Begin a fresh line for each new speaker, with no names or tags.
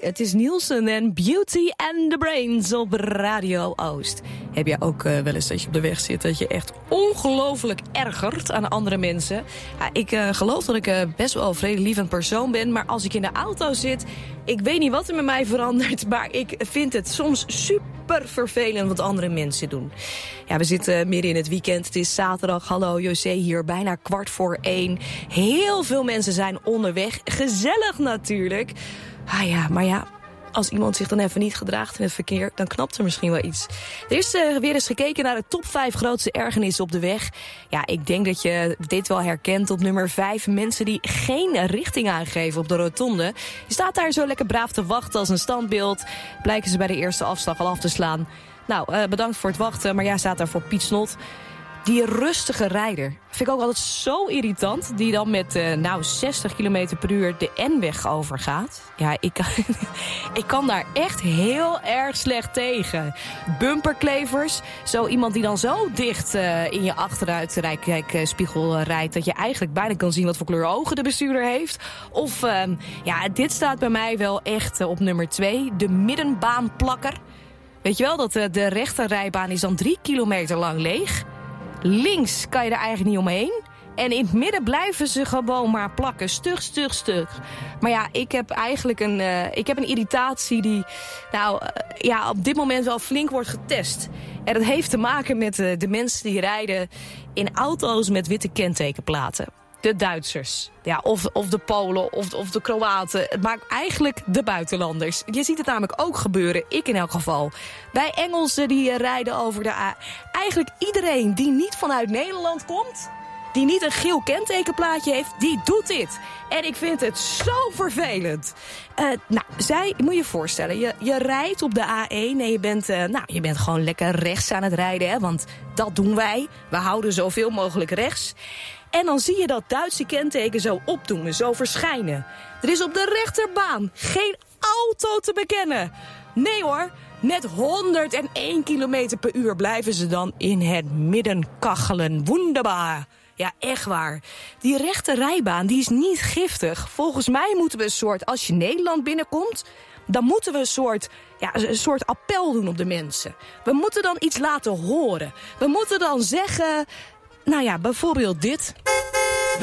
Het is Nielsen en Beauty and the Brains op Radio Oost. Heb jij ook wel eens dat je op de weg zit dat je echt ongelooflijk ergert aan andere mensen? Ja, ik geloof dat ik best wel een vredelievend persoon ben, maar als ik in de auto zit, ik weet niet wat er met mij verandert, maar ik vind het soms super vervelend wat andere mensen doen. Ja, we zitten midden in het weekend. Het is zaterdag. Hallo, José hier. Bijna 1:15. Heel veel mensen zijn onderweg. Gezellig natuurlijk. Ah ja, maar ja, als iemand zich dan even niet gedraagt in het verkeer, dan knapt er misschien wel iets. Er is weer eens gekeken naar de top 5 grootste ergernissen op de weg. Ja, ik denk dat je dit wel herkent op nummer 5. Mensen die geen richting aangeven op de rotonde. Je staat daar zo lekker braaf te wachten als een standbeeld. Blijken ze bij de eerste afslag al af te slaan. Nou, bedankt voor het wachten, maar jij staat daar voor Piet Snot. Die rustige rijder vind ik ook altijd zo irritant. Die dan met 60 km per uur de N-weg overgaat. Ja, ik kan daar echt heel erg slecht tegen. Bumperklevers. Zo iemand die dan zo dicht in je achteruitkijkspiegel rijdt dat je eigenlijk bijna kan zien wat voor kleur ogen de bestuurder heeft. Of, dit staat bij mij wel echt op nummer 2. De middenbaanplakker. Weet je wel, dat de rechterrijbaan is dan 3 kilometer lang leeg. Links kan je er eigenlijk niet omheen. En in het midden blijven ze gewoon maar plakken. Stug. Maar ja, ik heb eigenlijk een irritatie die op dit moment wel flink wordt getest. En dat heeft te maken met de mensen die rijden in auto's met witte kentekenplaten. De Duitsers, ja, of de Polen, of de Kroaten. Het maakt eigenlijk de buitenlanders. Je ziet het namelijk ook gebeuren, ik in elk geval. Bij Engelsen die rijden over de A. Eigenlijk iedereen die niet vanuit Nederland komt, die niet een geel kentekenplaatje heeft, die doet dit. En ik vind het zo vervelend. Moet je voorstellen, je rijdt op de A1 en je bent gewoon lekker rechts aan het rijden. Hè, want dat doen wij. We houden zoveel mogelijk rechts. En dan zie je dat Duitse kenteken zo opdoemen, zo verschijnen. Er is op de rechterbaan geen auto te bekennen. Nee hoor, met 101 km per uur blijven ze dan in het midden kachelen. Wonderbaar. Ja, echt waar. Die rechte rijbaan die is niet giftig. Volgens mij moeten we als je Nederland binnenkomt, dan moeten we een soort appel doen op de mensen. We moeten dan iets laten horen. We moeten dan zeggen, bijvoorbeeld dit.